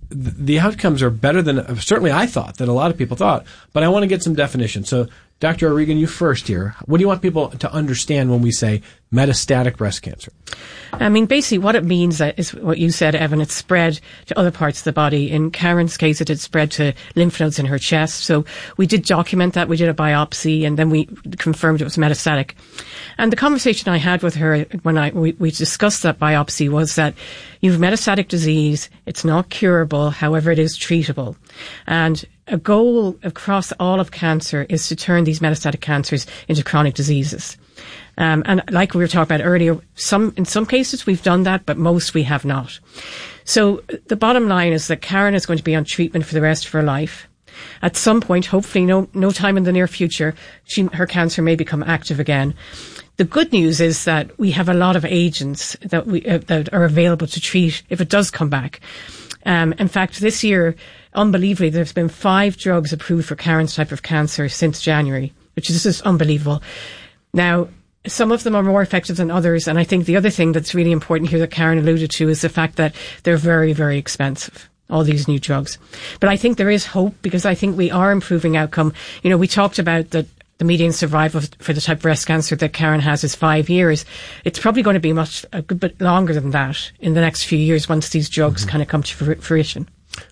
the outcomes are better than, certainly I thought, than a lot of people thought. But I want to get some definition. So, Dr. O'Regan, you first here. What do you want people to understand when we say metastatic breast cancer? I mean, basically what it means is what you said, Evan. It's spread to other parts of the body. In Karen's case, it had spread to lymph nodes in her chest. So we did document that. We did a biopsy, and then we confirmed it was metastatic. And the conversation I had with her when we discussed that biopsy was that you have metastatic disease. It's not curable. However, it is treatable. And a goal across all of cancer is to turn these metastatic cancers into chronic diseases. And like we were talking about earlier, in some cases we've done that, but most we have not. So the bottom line is that Karen is going to be on treatment for the rest of her life. At some point, hopefully no time in the near future, her cancer may become active again. The good news is that we have a lot of agents that are available to treat if it does come back. In fact, this year, unbelievably, there's been 5 drugs approved for Karen's type of cancer since January, which is just unbelievable. Now, some of them are more effective than others, and I think the other thing that's really important here that Karen alluded to is the fact that they're very, very expensive, all these new drugs. But I think there is hope, because I think we are improving outcome. You know, we talked about the median survival for the type of breast cancer that Karen has is 5 years. It's probably going to be a good bit longer than that in the next few years once these drugs kind of come to fruition.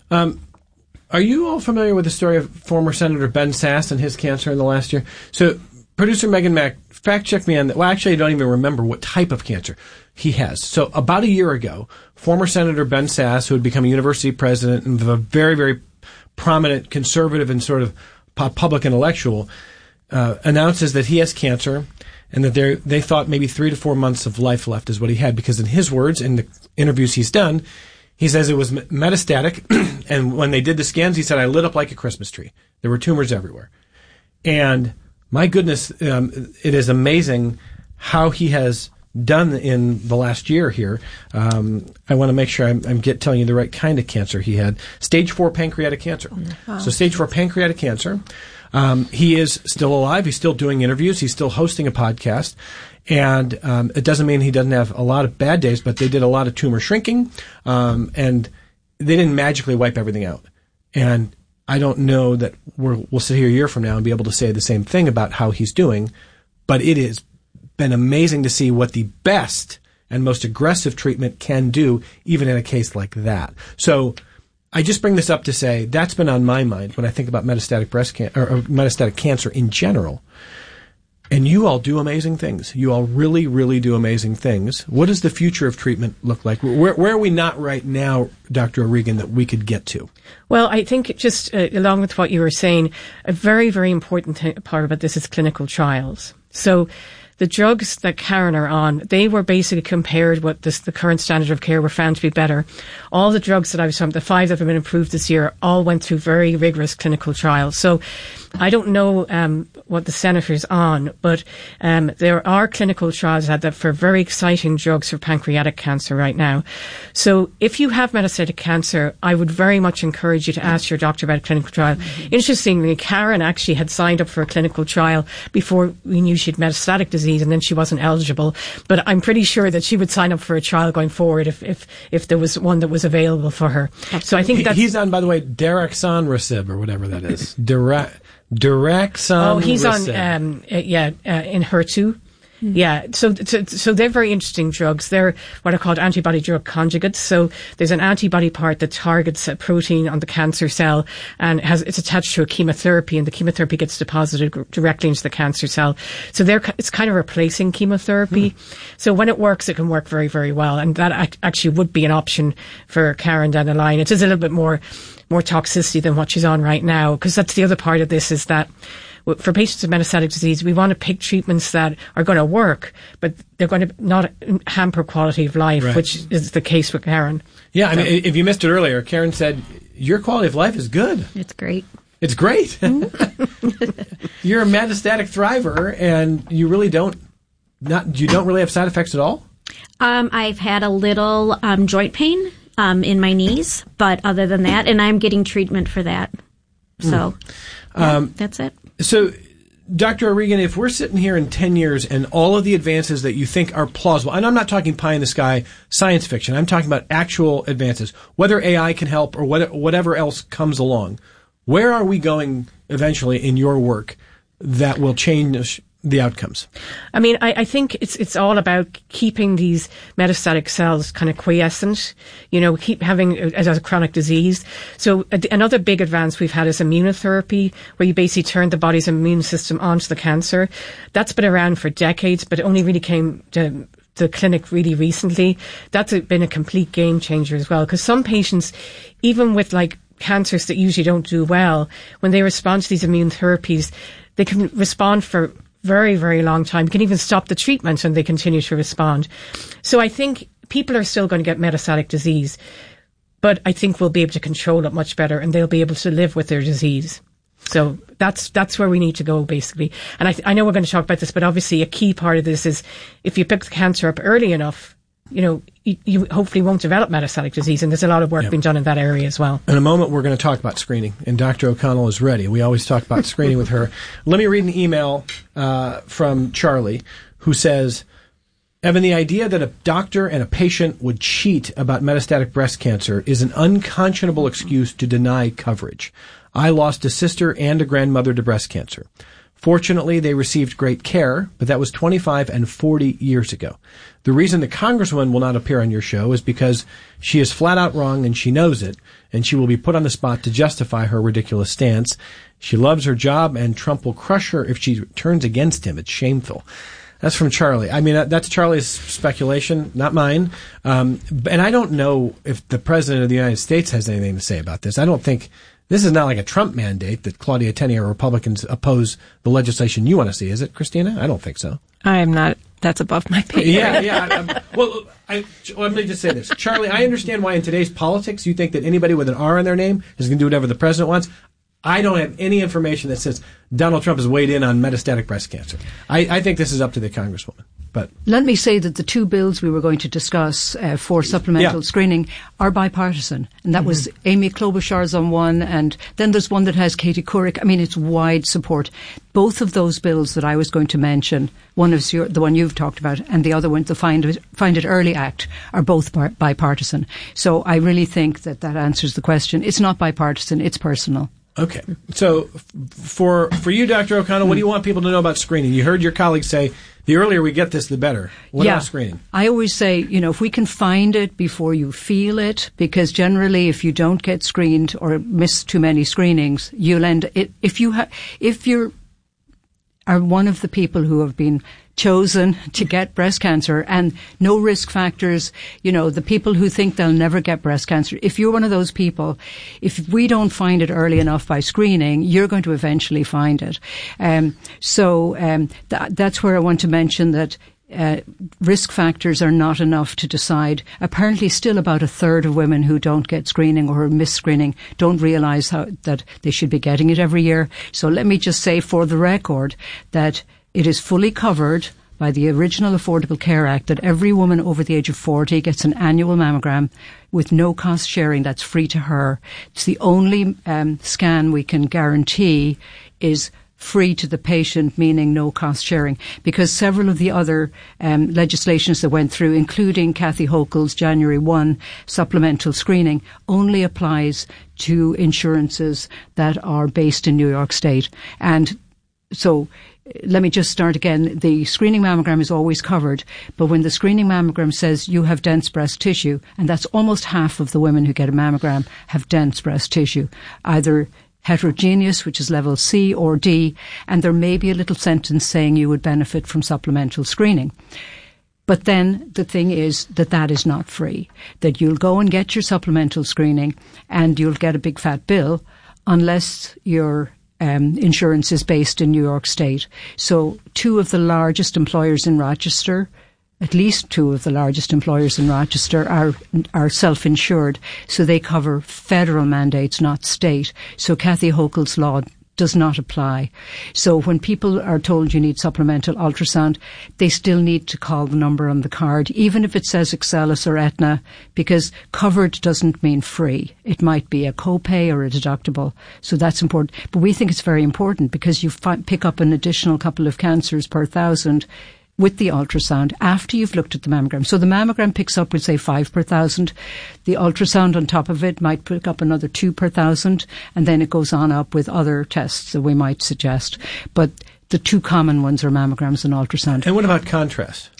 Are you all familiar with the story of former Senator Ben Sasse and his cancer in the last year? So, producer Megan Mack, fact check me on that. Well, actually, I don't even remember what type of cancer he has. So, about a year ago, former Senator Ben Sasse, who had become a university president and a very, very prominent conservative and sort of public intellectual, announces that he has cancer and that they thought maybe 3 to 4 months of life left is what he had, because in his words, in the interviews he's done, he says it was metastatic, and when they did the scans, he said, I lit up like a Christmas tree. There were tumors everywhere. And my goodness, it is amazing how he has done in the last year here. I want to make sure I'm telling you the right kind of cancer he had. Stage 4 pancreatic cancer. Wow. So stage 4 pancreatic cancer. He is still alive. He's still doing interviews. He's still hosting a podcast. And it doesn't mean he doesn't have a lot of bad days, but they did a lot of tumor shrinking, and they didn't magically wipe everything out. And I don't know that we'll sit here a year from now and be able to say the same thing about how he's doing, but it has been amazing to see what the best and most aggressive treatment can do, even in a case like that. So I just bring this up to say that's been on my mind when I think about metastatic breast cancer or metastatic cancer in general. And you all do amazing things. You all really, really do amazing things. What does the future of treatment look like? Where are we not right now, Dr. O'Regan, that we could get to? Well, I think just along with what you were saying, a very, very important part about this is clinical trials. So the drugs that Karen are on, they were basically compared with the current standard of care were found to be better. All the drugs that I was on, the 5 that have been approved this year, all went through very rigorous clinical trials. So I don't know what the senator's on, but there are clinical trials out there for very exciting drugs for pancreatic cancer right now. So if you have metastatic cancer, I would very much encourage you to ask your doctor about a clinical trial. Mm-hmm. Interestingly, Karen actually had signed up for a clinical trial before we knew she had metastatic disease, and then she wasn't eligible. But I'm pretty sure that she would sign up for a trial going forward if there was one that was available for her. So I think that he's on, by the way, Daraxonrasib or whatever that is. Daraxonrasib. Oh, he's on in HER2. Mm-hmm. Yeah, so they're very interesting drugs. They're what are called antibody drug conjugates. So there's an antibody part that targets a protein on the cancer cell, and it's attached to a chemotherapy, and the chemotherapy gets deposited directly into the cancer cell. So it's kind of replacing chemotherapy. So when it works, it can work very, very well, and that actually would be an option for Karen down the line. It is a little bit more toxicity than what she's on right now, because that's the other part of this, is that for patients with metastatic disease, we want to pick treatments that are going to work, but they're going to not hamper quality of life, right, which is the case with Karen. Yeah, I mean, if you missed it earlier, Karen said, your quality of life is good. It's great. It's great. You're a metastatic thriver, and you really don't really have side effects at all? I've had a little joint pain in my knees, but other than that, and I'm getting treatment for that. So, that's it. So Dr. O'Regan, if we're sitting here in 10 years and all of the advances that you think are plausible, and I'm not talking pie in the sky science fiction, I'm talking about actual advances, whether AI can help or whatever else comes along, where are we going eventually in your work that will change the outcomes? I mean, I think it's all about keeping these metastatic cells kind of quiescent, keep having it as a chronic disease. So another big advance we've had is immunotherapy, where you basically turn the body's immune system onto the cancer. That's been around for decades, but it only really came to the clinic really recently. That's been a complete game changer as well, because some patients, even with like cancers that usually don't do well, when they respond to these immune therapies, they can respond for very, very long time. You can even stop the treatment and they continue to respond. So I think people are still going to get metastatic disease, but I think we'll be able to control it much better and they'll be able to live with their disease. So that's where we need to go, basically. And I know we're going to talk about this, but obviously a key part of this is if you pick the cancer up early enough, you hopefully won't develop metastatic disease, and there's a lot of work being done in that area as well. In a moment, we're going to talk about screening, and Dr. O'Connell is ready. We always talk about screening with her. Let me read an email from Charlie, who says, Evan, the idea that a doctor and a patient would cheat about metastatic breast cancer is an unconscionable excuse to deny coverage. I lost a sister and a grandmother to breast cancer. Fortunately, they received great care, but that was 25 and 40 years ago. The reason the Congresswoman will not appear on your show is because she is flat out wrong and she knows it, and she will be put on the spot to justify her ridiculous stance. She loves her job, and Trump will crush her if she turns against him. It's shameful. That's from Charlie. I mean, that's Charlie's speculation, not mine. And I don't know if the President of the United States has anything to say about this. I don't think... This is not like a Trump mandate that Claudia Tenney or Republicans oppose the legislation you want to see, is it, Christina? I don't think so. I am not. That's above my pay grade. Yeah. Let me just say this. Charlie, I understand why in today's politics you think that anybody with an R in their name is going to do whatever the president wants. I don't have any information that says Donald Trump has weighed in on metastatic breast cancer. I think this is up to the Congresswoman. But let me say that the two bills we were going to discuss for supplemental screening are bipartisan. And that was Amy Klobuchar's on one, and then there's one that has Katie Couric. I mean, it's wide support. Both of those bills that I was going to mention, one is the one you've talked about, and the other one, the Find It Early Act, are both bipartisan. So I really think that answers the question. It's not bipartisan, it's personal. Okay. So for you, Dr. O'Connell, what do you want people to know about screening? You heard your colleagues say the earlier we get this, the better. What about screening? I always say, if we can find it before you feel it, because generally if you don't get screened or miss too many screenings, you'll end it. If you are one of the people who have been chosen to get breast cancer and no risk factors, the people who think they'll never get breast cancer, if you're one of those people, if we don't find it early enough by screening, you're going to eventually find it. That's where I want to mention that risk factors are not enough to decide. Apparently still about a third of women who don't get screening or miss screening don't realise that they should be getting it every year. So let me just say for the record that it is fully covered by the original Affordable Care Act that every woman over the age of 40 gets an annual mammogram with no cost sharing. That's free to her. It's the only scan we can guarantee is free to the patient, meaning no cost sharing, because several of the other legislations that went through, including Kathy Hochul's January 1 supplemental screening, only applies to insurances that are based in New York State. And so let me just start again. The screening mammogram is always covered, but when the screening mammogram says you have dense breast tissue, and that's almost half of the women who get a mammogram have dense breast tissue, either heterogeneous, which is level C or D, and there may be a little sentence saying you would benefit from supplemental screening. But then the thing is that is not free, that you'll go and get your supplemental screening and you'll get a big fat bill unless your insurance is based in New York State. So two of the largest employers in Rochester, at least two of the largest employers in Rochester are self-insured. So they cover federal mandates, not state. So Kathy Hochul's law does not apply. So when people are told you need supplemental ultrasound, they still need to call the number on the card, even if it says Excellus or Aetna, because covered doesn't mean free. It might be a copay or a deductible. So that's important. But we think it's very important because you pick up an additional couple of cancers per 1,000 with the ultrasound after you've looked at the mammogram. So the mammogram picks up, we'd say 5 per 1,000. The ultrasound on top of it might pick up another 2 per 1,000, and then it goes on up with other tests that we might suggest. But the two common ones are mammograms and ultrasound. And what about contrast?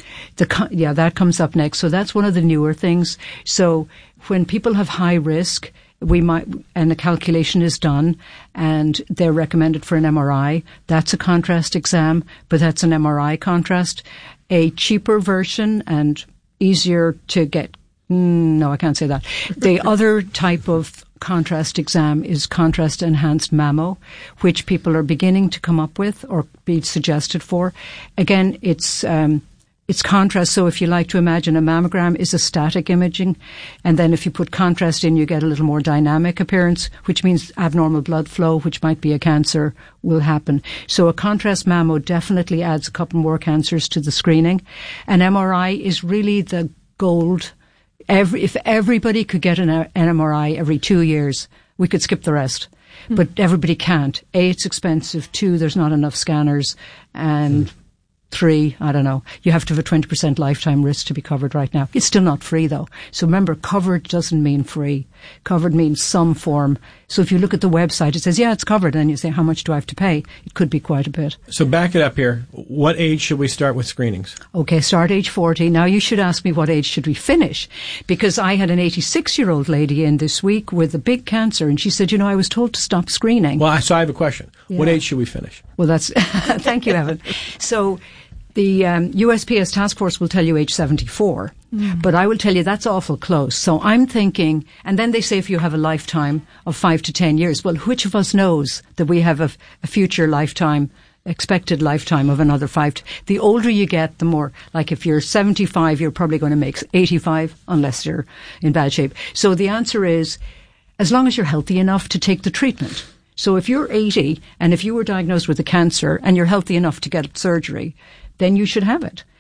That comes up next. So that's one of the newer things. So when people have high risk, and the calculation is done, and they're recommended for an MRI. That's a contrast exam, but that's an MRI contrast. A cheaper version and easier to get. No, I can't say that. The other type of contrast exam is contrast enhanced mammo, which people are beginning to come up with or be suggested for. Again, it's contrast. So if you like to imagine a mammogram is a static imaging, and then if you put contrast in, you get a little more dynamic appearance, which means abnormal blood flow, which might be a cancer, will happen. So a contrast mammo definitely adds a couple more cancers to the screening. An MRI is really the gold. If everybody could get an MRI every 2 years, we could skip the rest. But everybody can't. A, it's expensive. 2, there's not enough scanners. And 3, I don't know. You have to have a 20% lifetime risk to be covered right now. It's still not free though. So remember, covered doesn't mean free. Covered means some form. So if you look at the website, it says, yeah, it's covered. And you say, how much do I have to pay? It could be quite a bit. So back it up here. What age should we start with screenings? Okay, start age 40. Now you should ask me what age should we finish? Because I had an 86-year-old lady in this week with a big cancer, and she said, I was told to stop screening. Well, so I have a question. Yeah. What age should we finish? Well, that's thank you, Evan. So the USPS task force will tell you age 74, but I will tell you that's awful close. So I'm thinking, and then they say if you have a lifetime of 5 to 10 years, well, which of us knows that we have a future lifetime, expected lifetime of another 5? The older you get, the more, like if you're 75, you're probably going to make 85, unless you're in bad shape. So the answer is, as long as you're healthy enough to take the treatment. So if you're 80 and if you were diagnosed with a cancer and you're healthy enough to get surgery, then you should have it.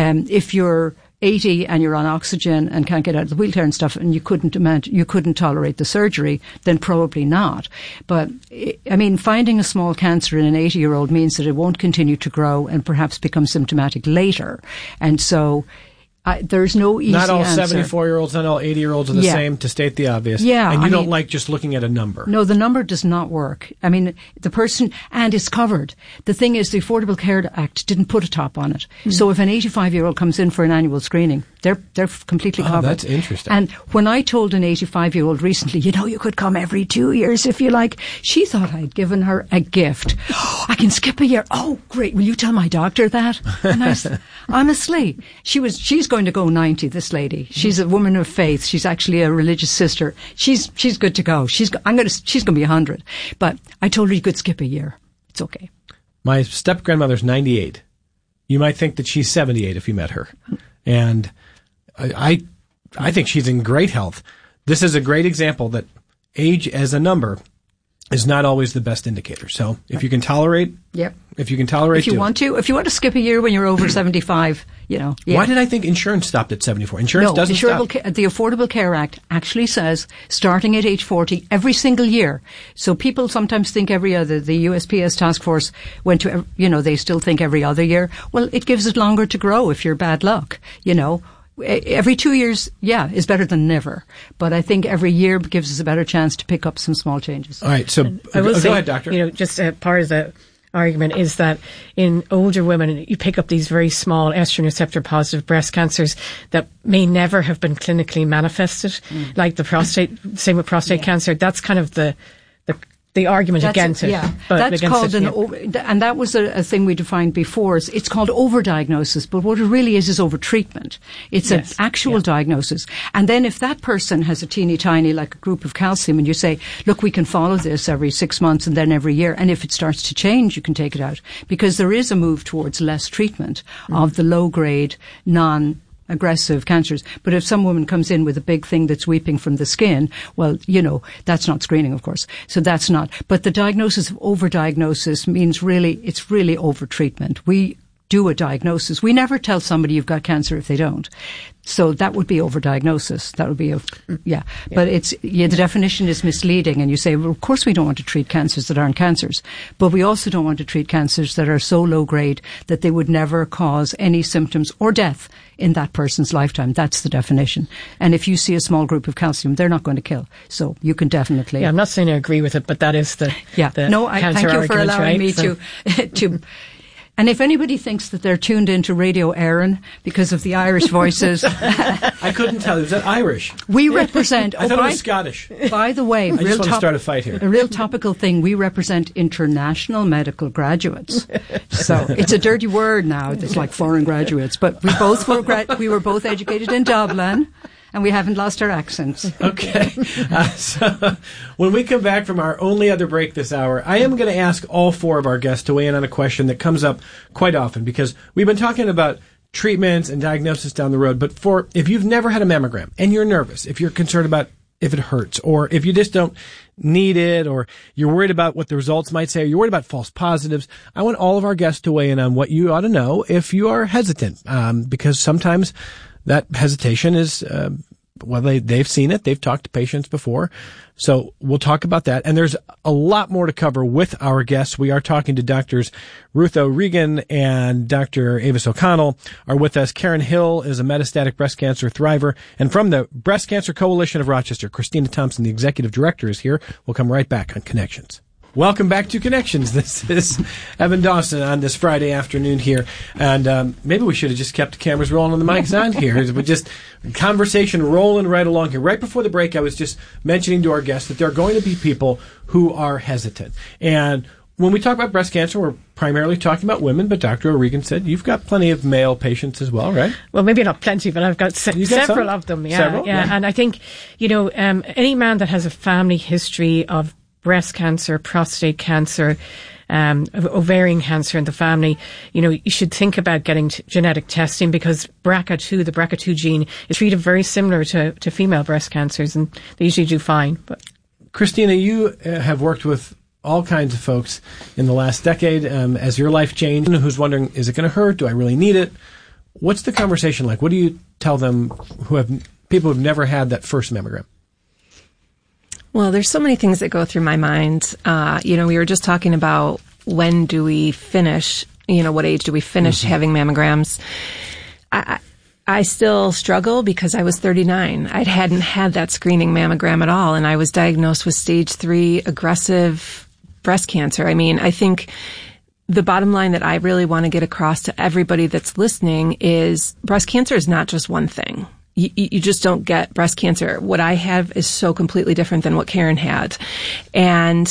If you're 80 and you're on oxygen and can't get out of the wheelchair and stuff, and you couldn't tolerate the surgery, then probably not. But I mean, finding a small cancer in an 80-year-old means that it won't continue to grow and perhaps become symptomatic later. And so there's no easy answer. Not all 74-year-olds, not all 80-year-olds are the same, to state the obvious. Yeah. And you don't like just looking at a number. No, the number does not work. I mean, the person, and it's covered. The thing is, the Affordable Care Act didn't put a top on it. So if an 85-year-old comes in for an annual screening, they're completely covered. Oh, that's interesting. And when I told an 85-year-old recently, you could come every 2 years if you like, she thought I'd given her a gift. Oh, I can skip a year. Oh, great. Will you tell my doctor that? And I said, honestly, she's going to go 90, this lady. She's a woman of faith. She's actually a religious sister. She's good to go. She's going to be 100. But I told her you could skip a year. It's okay. My step-grandmother's 98. You might think that she's 78 if you met her. And I think she's in great health. This is a great example that age as a number is not always the best indicator. So if you can tolerate, if you want to skip a year when you're over 75, Yeah. Why did I think insurance stopped at 74? Insurance doesn't stop. The Affordable Care Act actually says starting at age 40 every single year. So people sometimes think every other. The USPS task force went to, they still think every other year. Well, it gives it longer to grow if you're bad luck, Every 2 years, is better than never. But I think every year gives us a better chance to pick up some small changes. All right. So I will say, go ahead, Doctor. Just part of the argument is that in older women, you pick up these very small estrogen receptor positive breast cancers that may never have been clinically manifested, like same with prostate cancer. That's kind of the argument against it. Yeah, that's called and that was a thing we defined before. It's called overdiagnosis, but what it really is overtreatment. It's an actual diagnosis. And then if that person has a teeny tiny, like a group of calcium, and you say, look, we can follow this every 6 months and then every year, and if it starts to change, you can take it out. Because there is a move towards less treatment of the low-grade, aggressive cancers. But if some woman comes in with a big thing that's weeping from the skin, well, that's not screening, of course. So that's not. But the diagnosis of overdiagnosis means it's really overtreatment. We do a diagnosis. We never tell somebody you've got cancer if they don't. So that would be overdiagnosis. That would be But the definition is misleading, and you say, well, of course we don't want to treat cancers that aren't cancers, but we also don't want to treat cancers that are so low grade that they would never cause any symptoms or death in that person's lifetime. That's the definition. And if you see a small group of calcium, they're not going to kill. So you can definitely. Yeah, I'm not saying I agree with it, but that is the cancer thank you for allowing me to. And if anybody thinks that they're tuned into Radio Éireann because of the Irish voices... I couldn't tell. Is that Irish? We represent... I thought it was Scottish. By the way... I just want to start a fight here. A real topical thing, we represent international medical graduates. So it's a dirty word now. It's like foreign graduates. But we were both educated in Dublin. And we haven't lost our accents. Okay. So when we come back from our only other break this hour, I am going to ask all four of our guests to weigh in on a question that comes up quite often, because we've been talking about treatments and diagnosis down the road. But if you've never had a mammogram and you're nervous, if you're concerned about if it hurts, or if you just don't need it, or you're worried about what the results might say, or you're worried about false positives, I want all of our guests to weigh in on what you ought to know if you are hesitant, because sometimes that hesitation is, they've seen it. They've talked to patients before. So we'll talk about that. And there's a lot more to cover with our guests. We are talking to Doctors Ruth O'Regan and Dr. Avis O'Connell are with us. Karen Hill is a metastatic breast cancer thriver. And from the Breast Cancer Coalition of Rochester, Christina Thompson, the executive director, is here. We'll come right back on Connections. Welcome back to Connections. This is Evan Dawson on this Friday afternoon here. And maybe we should have just kept the cameras rolling and the mics on here. We're just conversation rolling right along here. Right before the break, I was just mentioning to our guests that there are going to be people who are hesitant. And when we talk about breast cancer, we're primarily talking about women, but Dr. O'Regan said you've got plenty of male patients as well, right? Well, maybe not plenty, but I've got several of them. Yeah, several? Yeah. And I think, any man that has a family history of breast cancer, prostate cancer, ovarian cancer in the family, you should think about getting genetic testing, because BRCA2, the BRCA2 gene, is treated very similar to female breast cancers, and they usually do fine. But Christina, you have worked with all kinds of folks in the last decade as your life changed, who's wondering, is it going to hurt? Do I really need it? What's the conversation like? What do you tell them people who've never had that first mammogram? Well, there's so many things that go through my mind. We were just talking about when do we finish, what age do we finish having mammograms? I still struggle because I was 39. I hadn't had that screening mammogram at all, and I was diagnosed with stage 3 aggressive breast cancer. I mean, I think the bottom line that I really want to get across to everybody that's listening is breast cancer is not just one thing. You just don't get breast cancer. What I have is so completely different than what Karen had. And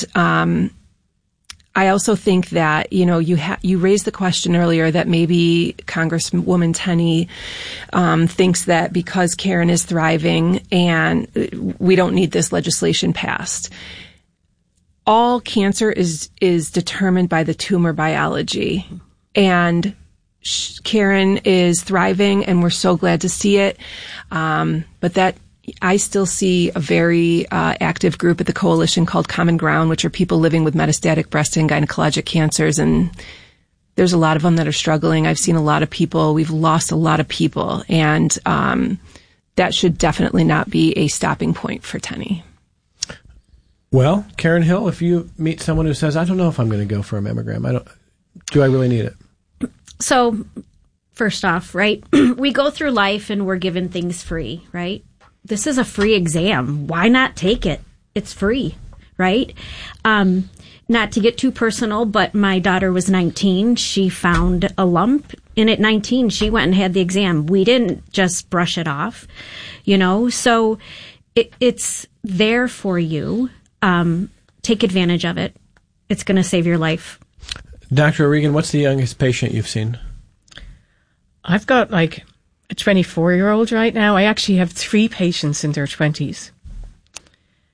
I also think that, you raised the question earlier that maybe Congresswoman Tenney thinks that because Karen is thriving and we don't need this legislation passed. All cancer is determined by the tumor biology. And Karen is thriving, and we're so glad to see it. But that I still see a very active group at the coalition called Common Ground, which are people living with metastatic breast and gynecologic cancers, and there's a lot of them that are struggling. I've seen a lot of people. We've lost a lot of people, and that should definitely not be a stopping point for Tenney. Well, Karen Hill, if you meet someone who says, I don't know if I'm going to go for a mammogram, do I really need it? So, first off, right, we go through life and we're given things free, right? This is a free exam. Why not take it? It's free, right? Not to get too personal, but my daughter was 19. She found a lump, and at 19, she went and had the exam. We didn't just brush it off, So it's there for you. Take advantage of it. It's going to save your life. Dr. O'Regan, what's the youngest patient you've seen? I've got like a 24-year-old right now. I actually have 3 patients in their 20s.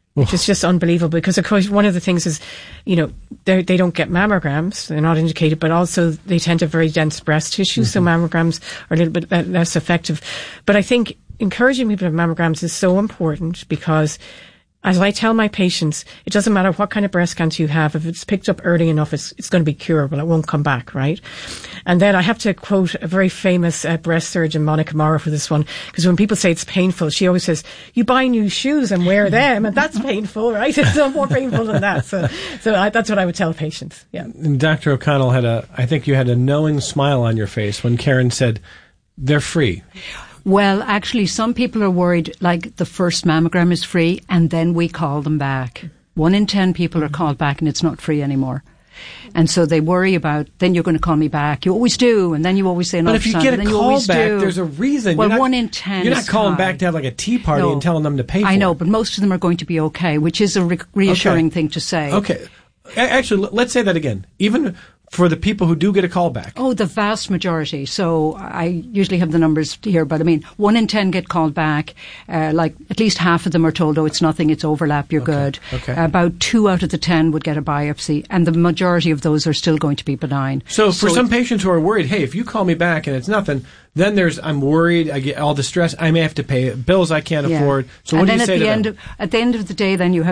which is just unbelievable, because of course one of the things is, they don't get mammograms, they're not indicated, but also they tend to have very dense breast tissue, so mammograms are a little bit less effective. But I think encouraging people to have mammograms is so important, because as I tell my patients, it doesn't matter what kind of breast cancer you have. If it's picked up early enough, it's going to be curable. It won't come back, right? And then I have to quote a very famous breast surgeon, Monica Morrow, for this one, because when people say it's painful, she always says, you buy new shoes and wear them, and that's painful, right? It's no more painful than that. So that's what I would tell patients. Yeah. And Dr. O'Connell I think you had a knowing smile on your face when Karen said, they're free. Well, actually, some people are worried, like the first mammogram is free, and then we call them back. 1 in 10 people are called back, and it's not free anymore. And so they worry about, then you're going to call me back. You always do, and then you always say an ultrasound. But if you get a call back, there's a reason. Well, 1 in 10 You're not calling back to have like a tea party and telling them to pay for it. I know, but most of them are going to be okay, which is a reassuring thing to say. Okay. Actually, let's say that again. Even for the people who do get a call back. Oh, the vast majority. So I usually have the numbers here, but 1 in 10 get called back. Like at least half of them are told, oh, it's nothing, it's overlap, you're good. Okay. About 2 out of the 10 would get a biopsy, and the majority of those are still going to be benign. So for some patients who are worried, hey, if you call me back and it's nothing, then I'm worried, I get all the stress, I may have to pay bills I can't afford. So what do you say to them? At the end of the day, then you have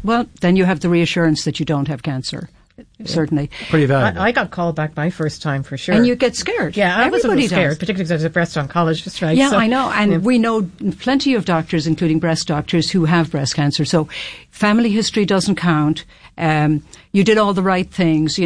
the reassurance that you don't have cancer. Certainly. Pretty valuable. I got called back my first time for sure. And you get scared. Yeah, I was a little scared, does. particularly because I was a breast oncologist, right? Yeah, I know. And we know plenty of doctors, including breast doctors, who have breast cancer. So family history doesn't count. You did all the right things. You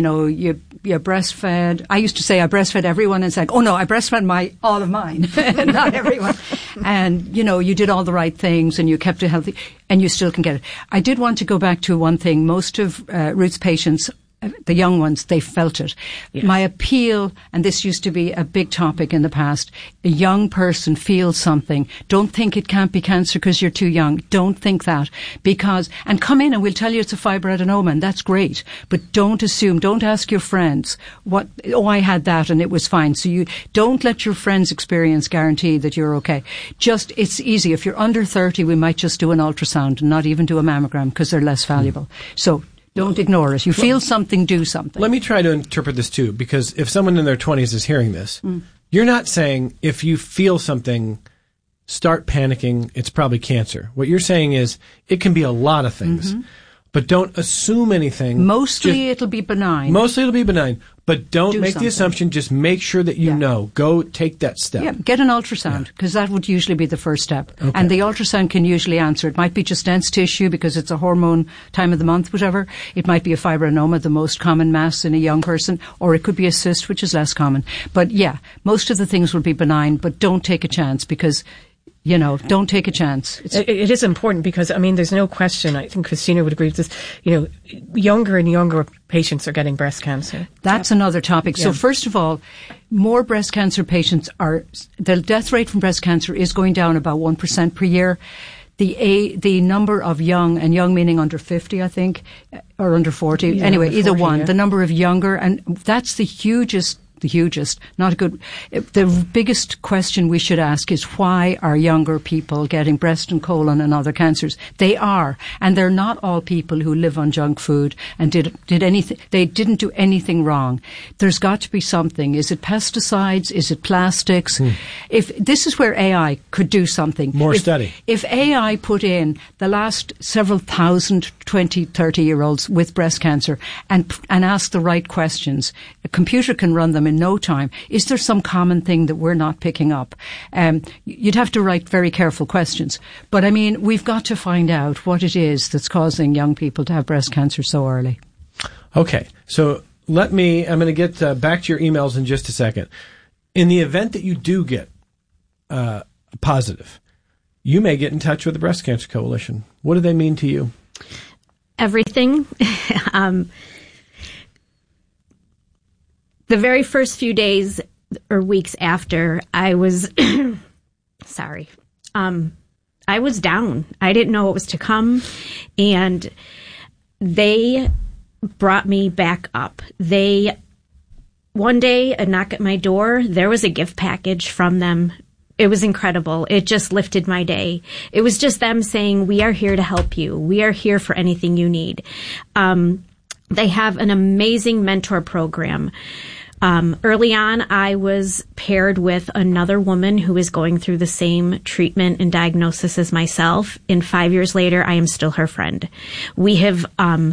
breastfed. I used to say I breastfed everyone, and it's like, oh no, I breastfed all of mine, not everyone. And, you did all the right things and you kept it healthy, and you still can get it. I did want to go back to one thing. Most of Ruth's patients, the young ones, they felt it. Yes. My appeal, and this used to be a big topic in the past, a young person feels something. Don't think it can't be cancer because you're too young. Don't think that. And come in and we'll tell you it's a fibroadenoma, and that's great. But don't assume, don't ask your friends, I had that and it was fine. So you don't let your friends' experience guarantee that you're okay. It's easy. If you're under 30, we might just do an ultrasound and not even do a mammogram because they're less valuable. So don't ignore it. You feel something, do something. Let me try to interpret this too, because if someone in their 20s is hearing this, you're not saying if you feel something, start panicking, it's probably cancer. What you're saying is it can be a lot of things, but don't assume anything. Mostly it'll be benign. But don't make the assumption. Just make sure that you know. Go take that step. Yeah, get an ultrasound, because that would usually be the first step. Okay. And the ultrasound can usually answer. It might be just dense tissue because it's a hormone time of the month, whatever. It might be a fibroadenoma, the most common mass in a young person, or it could be a cyst, which is less common. But yeah, most of the things will be benign, but don't take a chance because don't take a chance. It is important because, there's no question, I think Christina would agree with this, younger and younger patients are getting breast cancer. That's another topic. Yeah. So first of all, more breast cancer patients the death rate from breast cancer is going down about 1% per year. The number of young, and young meaning under 50, I think, or under 40, either 40, one, the number of younger, and that's the hugest, not a good. The biggest question we should ask is, why are younger people getting breast and colon and other cancers? They are, and they're not all people who live on junk food and did anything. They didn't do anything wrong. There's got to be something. Is it pesticides? Is it plastics? If this is where AI could do something. More study. If AI put in the last several thousand 20, 30-year-olds with breast cancer and ask the right questions, a computer can run them in no time. Is there some common thing that we're not picking up? You'd have to write very careful questions. But we've got to find out what it is that's causing young people to have breast cancer so early. Okay. So I'm going to get back to your emails in just a second. In the event that you do get positive, you may get in touch with the Breast Cancer Coalition. What do they mean to you? Everything. The very first few days or weeks after, I was sorry. I was down. I didn't know what was to come, and they brought me back up. One day, a knock at my door, there was a gift package from them. It was incredible. It just lifted my day. It was just them saying, we are here to help you. We are here for anything you need. They have an amazing mentor program. Early on, I was paired with another woman who is going through the same treatment and diagnosis as myself. And 5 years later, I am still her friend. We have,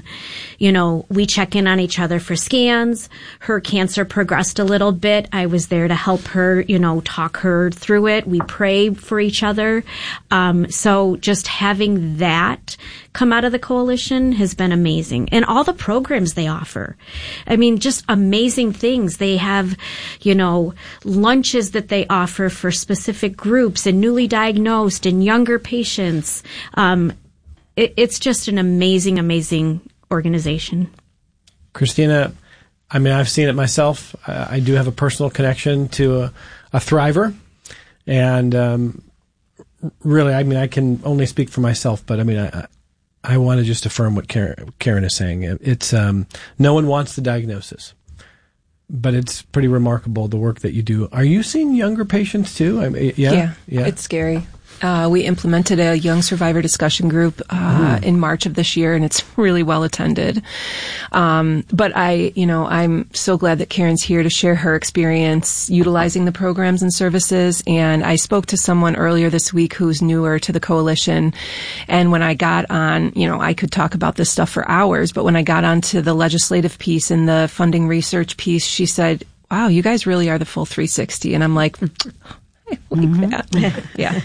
we check in on each other for scans. Her cancer progressed a little bit. I was there to help her, talk her through it. We pray for each other. So just having that come out of the coalition has been amazing. And all the programs they offer. I mean, just amazing things. They have, lunches that they offer for specific groups and newly diagnosed and younger patients. It's just an amazing, amazing organization. Christina, I mean, I've seen it myself. I do have a personal connection to a Thriver. And really, I mean, I can only speak for myself, but I mean, I want to just affirm what Karen is saying. It's no one wants the diagnosis, but it's pretty remarkable the work that you do. Are you seeing younger patients too? I mean, yeah, it's scary. We implemented a young survivor discussion group in March of this year, and it's really well attended. But I'm so glad that Karen's here to share her experience utilizing the programs and services. And I spoke to someone earlier this week who's newer to the coalition. And when I got on, I could talk about this stuff for hours, but when I got onto the legislative piece and the funding research piece, she said, "Wow, you guys really are the full 360." And I'm like, I like that. Yeah.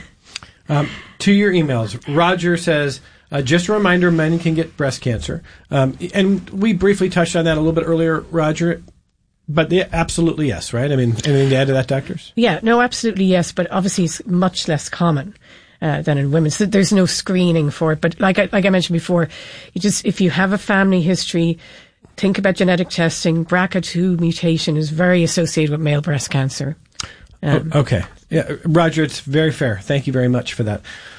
To your emails, Roger says, just a reminder, men can get breast cancer. And we briefly touched on that a little bit earlier, Roger, but absolutely yes, right? I mean, anything to add to that, doctors? Yeah, no, absolutely yes, but obviously it's much less common than in women. So there's no screening for it. But like I mentioned before, if you have a family history, think about genetic testing. BRCA2 mutation is very associated with male breast cancer. Okay. Yeah, Roger, it's very fair. Thank you very much for that.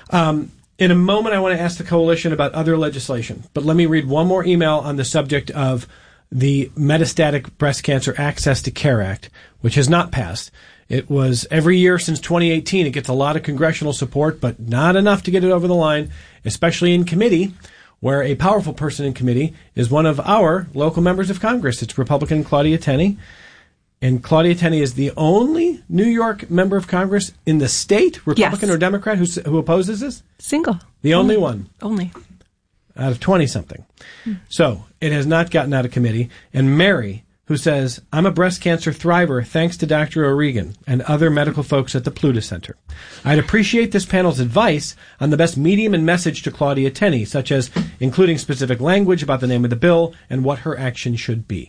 In a moment, I want to ask the coalition about other legislation, but let me read one more email on the subject of the Metastatic Breast Cancer Access to Care Act, which has not passed. It was every year since 2018. It gets a lot of congressional support, but not enough to get it over the line, especially in committee, where a powerful person in committee is one of our local members of Congress. It's Republican Claudia Tenney. And Claudia Tenney is the only New York member of Congress in the state, Republican or Democrat, who opposes this? Single. The only one. Only. Out of 20-something. So it has not gotten out of committee. And Mary, who says, I'm a breast cancer thriver thanks to Dr. O'Regan and other medical folks at the Pluta Center. I'd appreciate this panel's advice on the best medium and message to Claudia Tenney, such as including specific language about the name of the bill and what her action should be.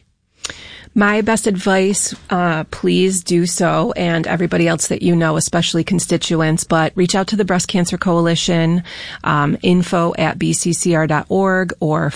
My best advice, please do so, and everybody else that you know, especially constituents, but reach out to the Breast Cancer Coalition, info@bccr.org or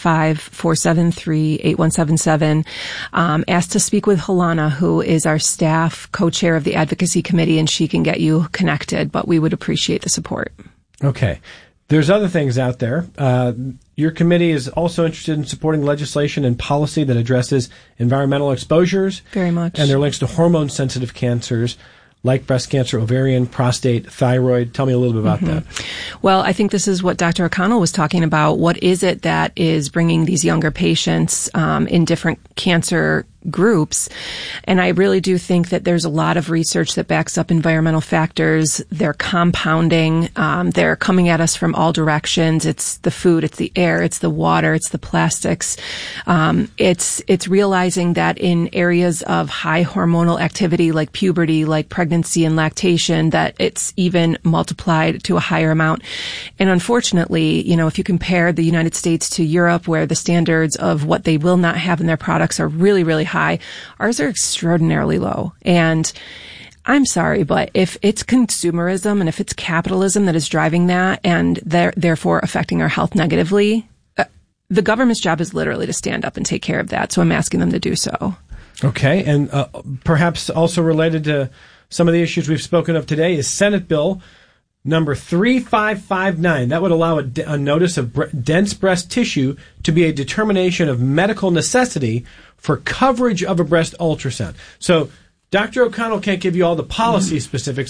585-473-8177. Ask to speak with Helana, who is our staff co-chair of the Advocacy Committee, and she can get you connected, but we would appreciate the support. Okay. There's other things out there. Your committee is also interested in supporting legislation and policy that addresses environmental exposures. Very much. And their links to hormone-sensitive cancers like breast cancer, ovarian, prostate, thyroid. Tell me a little bit about that. Well, I think this is what Dr. O'Connell was talking about. What is it that is bringing these younger patients in different cancer groups? And I really do think that there's a lot of research that backs up environmental factors. They're compounding. They're coming at us from all directions. It's the food, it's the air, it's the water, it's the plastics. It's realizing that in areas of high hormonal activity like puberty, like pregnancy and lactation, that it's even multiplied to a higher amount. And unfortunately, if you compare the United States to Europe, where the standards of what they will not have in their products are really, really high, ours are extraordinarily low. And I'm sorry, but if it's consumerism and if it's capitalism that is driving that and therefore affecting our health negatively, the government's job is literally to stand up and take care of that. So I'm asking them to do so. Okay. And perhaps also related to some of the issues we've spoken of today is Senate Bill number 3559. That would allow a notice of dense breast tissue to be a determination of medical necessity for coverage of a breast ultrasound. So Dr. O'Connell can't give you all the policy specifics.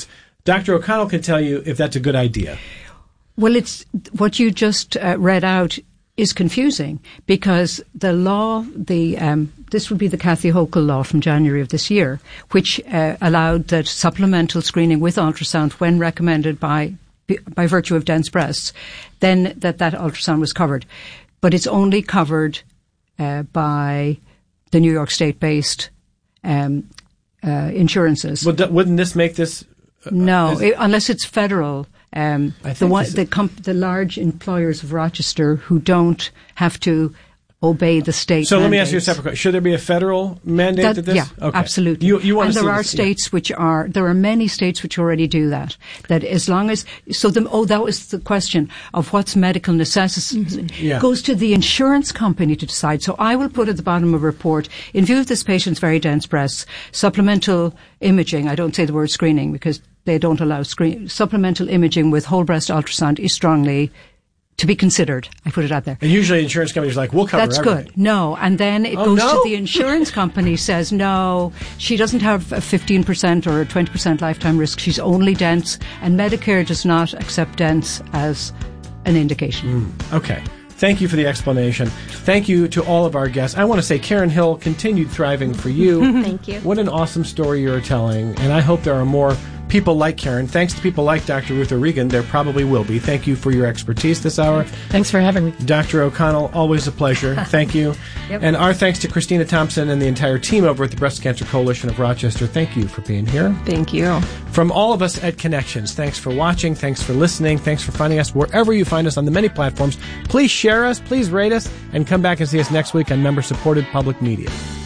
Dr. O'Connell can tell you if that's a good idea. Well, it's what you just read out is confusing because the law, this would be the Kathy Hochul law from January of this year, which allowed that supplemental screening with ultrasound, when recommended by virtue of dense breasts, then that ultrasound was covered. But it's only covered by the New York State-based insurances. Wouldn't this make this? No, unless it's federal. The large employers of Rochester who don't have to obey the state. So mandates. let me ask you a separate question. Should there be a federal mandate to this? Yeah, okay. Absolutely. You want and to there see are this, states there are many states which already do that. That as long as, that was the question of what's medical necessity. Mm-hmm. Yeah. Goes to the insurance company to decide. So I will put at the bottom of a report, in view of this patient's very dense breasts, supplemental imaging, I don't say the word screening because they don't allow supplemental imaging with whole breast ultrasound is strongly to be considered. I put it out there. And usually insurance companies are like, we'll cover everything. That's good. No. And then it goes to the insurance company, says, no, she doesn't have a 15% or a 20% lifetime risk. She's only dense. And Medicare does not accept dense as an indication. Okay. Thank you for the explanation. Thank you to all of our guests. I want to say, Karen Hill, continued thriving for you. Thank you. What an awesome story you're telling. And I hope there are more people like Karen. Thanks to people like Dr. Ruth O'Regan, there probably will be. Thank you for your expertise this hour. Thanks for having me. Dr. O'Connell, always a pleasure. Thank you. Yep. And our thanks to Christina Thompson and the entire team over at the Breast Cancer Coalition of Rochester. Thank you for being here. Thank you. From all of us at Connections, thanks for watching, thanks for listening, thanks for finding us wherever you find us on the many platforms. Please share us, please rate us, and come back and see us next week on member-supported public media.